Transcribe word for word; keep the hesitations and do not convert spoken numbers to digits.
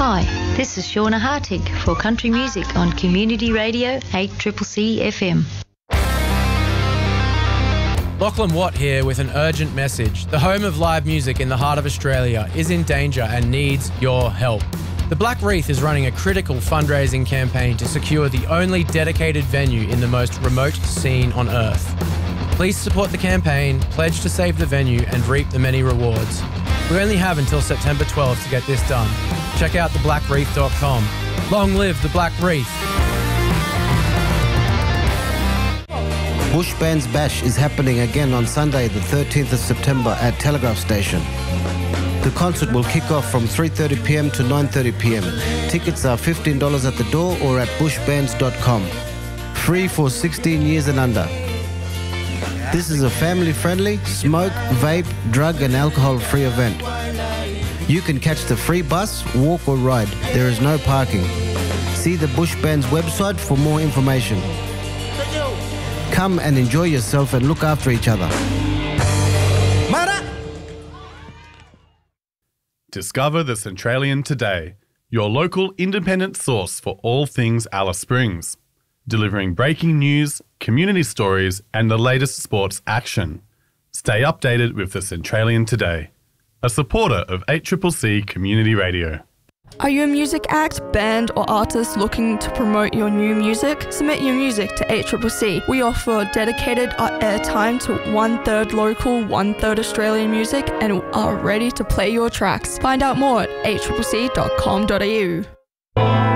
Hi, this is Shauna Hartig for Country Music on Community Radio eight C C C F M. Lachlan Watt here with an urgent message. The home of live music in the heart of Australia is in danger and needs your help. The Black Reef is running a critical fundraising campaign to secure the only dedicated venue in the most remote scene on Earth. Please support the campaign, pledge to save the venue and reap the many rewards. We only have until September twelfth to get this done. Check out the black reef dot com. Long live the Black Reef! Bush Bands Bash is happening again on Sunday the thirteenth of September at Telegraph Station. The concert will kick off from three thirty p m to nine thirty p m. Tickets are fifteen dollars at the door or at bush bands dot com. Free for sixteen years and under. This is a family-friendly, smoke, vape, drug and alcohol-free event. You can catch the free bus, walk or ride. There is no parking. See the Bush Bands website for more information. Come and enjoy yourself and look after each other. Discover the Centralian today, your local independent source for all things Alice Springs, delivering breaking news, community stories and the latest sports action. Stay updated with the Centralian today, a supporter of eight C C C Community Radio. Are you a music act, band or artist looking to promote your new music? Submit your music to eight C C C. We offer dedicated airtime to one-third local, one-third Australian music and are ready to play your tracks. Find out more at eight c c c dot com dot a u.